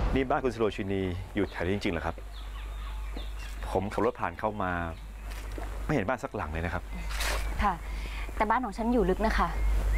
นี่บ้านคุณสโรชินีอยู่แถวนี้จริงๆเหรอครับผมขับรถผ่านเข้ามาไม่เห็นบ้านสักหลังเลยนะครับค่ะแต่บ้านของฉันอยู่ลึกนะคะ